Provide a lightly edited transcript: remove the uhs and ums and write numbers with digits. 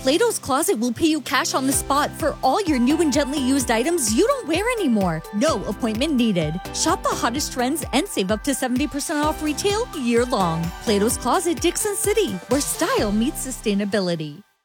Plato's Closet will pay you cash on the spot for all your new and gently used items you don't wear anymore. No appointment needed. Shop the hottest trends and save up to 70% off retail year long. Plato's Closet, Dixon City, where style meets sustainability.